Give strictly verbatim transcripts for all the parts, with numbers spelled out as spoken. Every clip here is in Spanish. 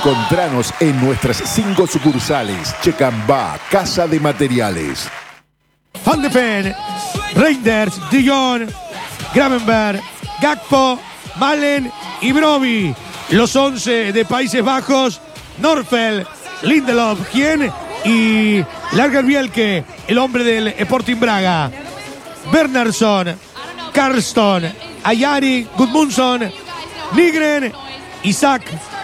Encontranos en nuestras cinco sucursales. Checambá, Casa de Materiales. Van de Ven, Reinders, De Jong, Gravenberch, Gakpo, Malen y Brobbey. Los once de Países Bajos, Norfeld, Lindelof, Gien y Lagerbielke, el hombre del Sporting Braga. Bernardsson, Karlsson, Ayari, Gudmundsson, Nygren, Isaac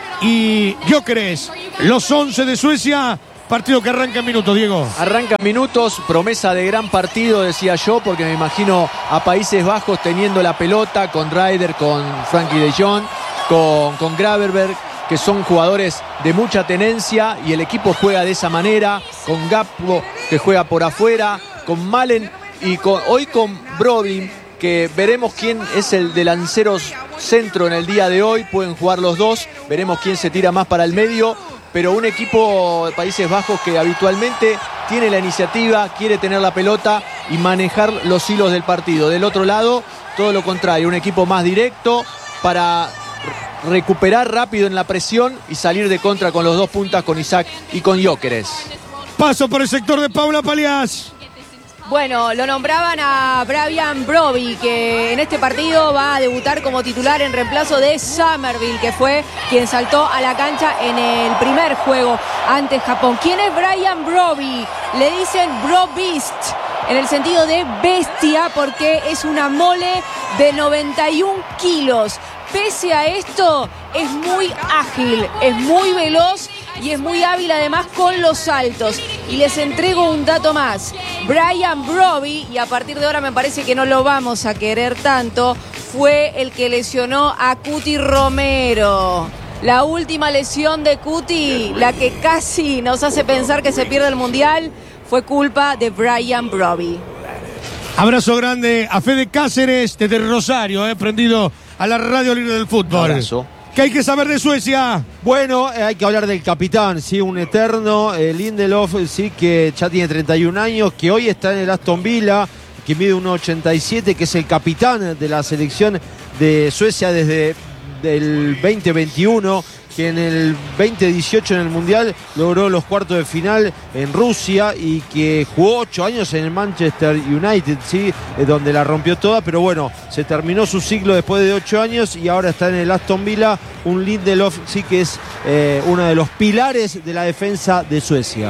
y Gyökeres. Los once de Suecia. Partido que arranca en minutos, Diego. Arranca en minutos, promesa de gran partido, decía yo, porque me imagino a Países Bajos teniendo la pelota con Ryder, con Frankie de Jong, con, con Gravenberch, que son jugadores de mucha tenencia y el equipo juega de esa manera, con Gakpo que juega por afuera, con Malen y con, hoy con Brobbey, que veremos quién es el delantero centro en el día de hoy. Pueden jugar los dos, veremos quién se tira más para el medio, pero un equipo de Países Bajos que habitualmente tiene la iniciativa, quiere tener la pelota y manejar los hilos del partido. Del otro lado, todo lo contrario, un equipo más directo para recuperar rápido en la presión y salir de contra con los dos puntas, con Isaac y con Gyökeres. Paso por el sector de Paula Palias. Bueno, lo nombraban a Brian Brobbey, que en este partido va a debutar como titular en reemplazo de Summerville, que fue quien saltó a la cancha en el primer juego ante Japón. ¿Quién es Brian Brobbey? Le dicen Bro Beast, en el sentido de bestia, porque es una mole de noventa y un kilos. Pese a esto, es muy ágil, es muy veloz y es muy hábil además con los saltos. Y les entrego un dato más. Brian Brobbey, y a partir de ahora me parece que no lo vamos a querer tanto, fue el que lesionó a Cuti Romero. La última lesión de Cuti, la que casi nos hace pensar que se pierde el Mundial, fue culpa de Brian Brobbey. Abrazo grande a Fede Cáceres desde Rosario, eh, prendido a la radio libre del fútbol. Abrazo. ¿Qué hay que saber de Suecia? Bueno, eh, hay que hablar del capitán, sí, un eterno, eh, Lindelof, sí, que ya tiene treinta y un años, que hoy está en el Aston Villa, que mide uno ochenta y siete, que es el capitán de la selección de Suecia desde el veinte veintiuno, que en el veinte dieciocho en el Mundial logró los cuartos de final en Rusia y que jugó ocho años en el Manchester United, ¿sí? Donde la rompió toda, pero bueno, se terminó su ciclo después de ocho años y ahora está en el Aston Villa, un Lindelof, sí, que es eh, uno de los pilares de la defensa de Suecia.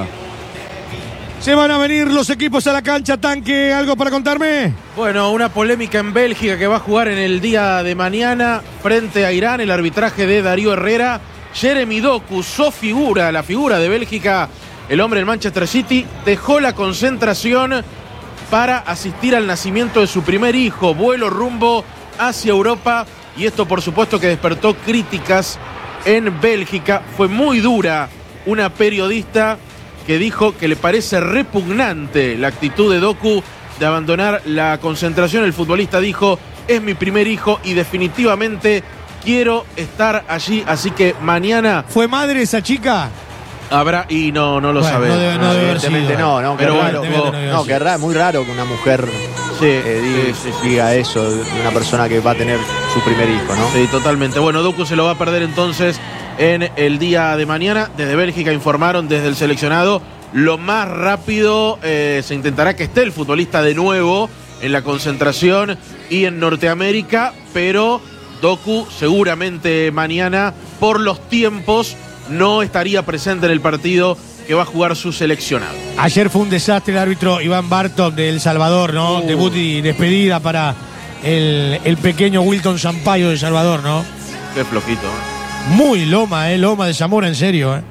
Se van a venir los equipos a la cancha. Tanque, ¿algo para contarme? Bueno, una polémica en Bélgica que va a jugar en el día de mañana frente a Irán, el arbitraje de Darío Herrera. Jeremy Doku, su figura, la figura de Bélgica, el hombre del Manchester City, dejó la concentración para asistir al nacimiento de su primer hijo, vuelo rumbo hacia Europa, y esto por supuesto que despertó críticas en Bélgica. Fue muy dura una periodista que dijo que le parece repugnante la actitud de Doku de abandonar la concentración. El futbolista dijo: es mi primer hijo y definitivamente quiero estar allí, así que mañana... ¿Fue madre esa chica? Habrá, y no, no lo bueno, sabemos. No debe, no debe haber Evidentemente sido. no, no, Pero qué bueno, raro, no, no, no, que raro, muy raro que una mujer Sí, eh, diga, sí, sí, sí. diga eso de una persona que va a tener su primer hijo, ¿no? Sí, totalmente. Bueno, Doku se lo va a perder entonces en el día de mañana. Desde Bélgica informaron, desde el seleccionado, lo más rápido eh, se intentará que esté el futbolista de nuevo en la concentración y en Norteamérica, pero Doku seguramente mañana, por los tiempos, no estaría presente en el partido que va a jugar su seleccionado. Ayer fue un desastre el árbitro Iván Barton de El Salvador, ¿no? Uh. Debut y despedida para el, el pequeño Wilton Sampaio de El Salvador, ¿no? Qué flojito, ¿eh? Muy loma, ¿eh? Loma de Zamora, en serio, ¿eh?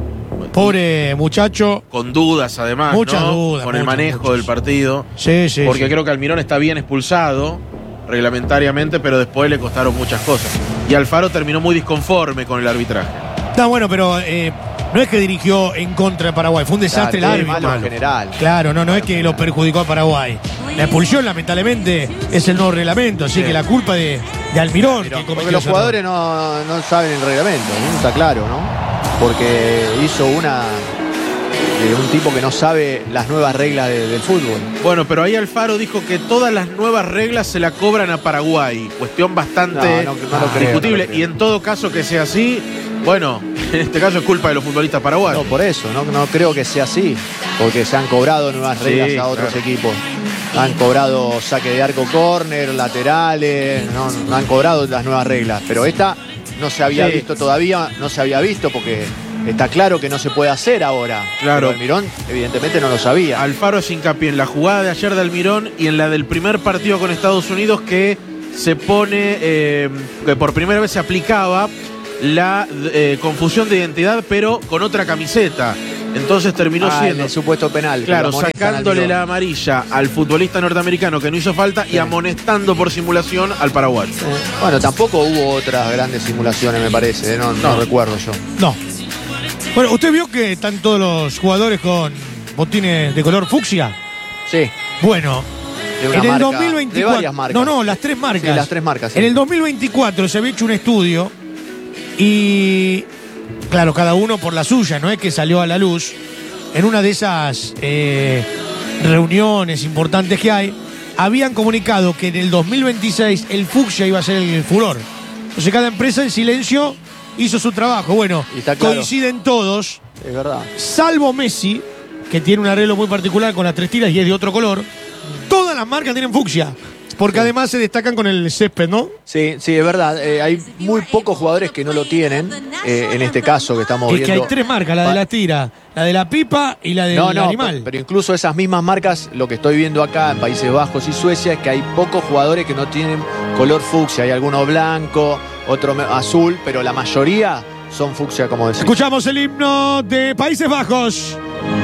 Pobre muchacho. Con dudas, además, Muchas ¿no? dudas, Con el muchas, manejo muchas. del partido. Sí, sí. Porque sí. creo que Almirón está bien expulsado reglamentariamente, pero después le costaron muchas cosas. Y Alfaro terminó muy disconforme con el arbitraje. Está bueno, pero eh, no es que dirigió en contra de Paraguay, fue un desastre Claro, el es árbitro. malo en general. Claro, no, no es que lo perjudicó a Paraguay. La expulsión, lamentablemente, es el nuevo reglamento, así Sí. que la culpa de, de Almirón. Pero, que cometió porque los ese error. jugadores no, no saben el reglamento, ¿no? Está claro, ¿no? Porque hizo una de un tipo que no sabe las nuevas reglas de- del fútbol. Bueno, pero ahí Alfaro dijo que todas las nuevas reglas se la cobran a Paraguay. Cuestión bastante No, no, no lo creo, discutible. no lo creo. Y en todo caso que sea así, bueno, En este caso es culpa de los futbolistas paraguayos. No, por eso, no, no creo que sea así, porque se han cobrado nuevas reglas Sí, a otros claro. equipos. Han cobrado saque de arco, córner, laterales, no, no han cobrado las nuevas reglas, pero esta no se había Sí. visto todavía, no se había visto porque está claro que no se puede hacer ahora. Claro. Pero Almirón evidentemente no lo sabía. Alfaro hace hincapié en la jugada de ayer de Almirón y en la del primer partido con Estados Unidos que se pone, eh, que por primera vez se aplicaba la eh, confusión de identidad, pero con otra camiseta. Entonces terminó Ah, en siendo, el supuesto penal. que claro, lo amonestan al sacándole Almirón. la amarilla al futbolista norteamericano que no hizo falta y amonestando por simulación al paraguayo. Eh, Bueno, tampoco hubo otras grandes simulaciones, me parece, ¿eh? no, no No. recuerdo yo. No. Bueno, ¿usted vio que están todos los jugadores con botines de color fucsia? Sí, Bueno, de una en el marca, dos mil veinticuatro. de varias marcas. No, no, las tres marcas. Sí, las tres marcas, sí. En el dos mil veinticuatro se había hecho un estudio y, claro, cada uno por la suya, no es que salió a la luz. En una de esas eh, reuniones importantes que hay, habían comunicado que en el dos mil veintiséis el fucsia iba a ser el furor. Entonces cada empresa en silencio hizo su trabajo. Bueno, Y está claro. coinciden todos, Es verdad. salvo Messi, que tiene un arreglo muy particular con las tres tiras y es de otro color. Todas las marcas tienen fucsia, porque además se destacan con el césped, ¿no? Sí, sí, es verdad. Eh, hay muy pocos jugadores que no lo tienen. eh, en este caso que estamos Es viendo. que hay tres marcas, la de Pa- la tira, la de la pipa y la del No, no, animal. pero, pero incluso esas mismas marcas, lo que estoy viendo acá en Países Bajos y Suecia, es que hay pocos jugadores que no tienen color fucsia. Hay alguno blanco, otro me- azul, pero la mayoría son fucsia, como decía. Escuchamos el himno de Países Bajos.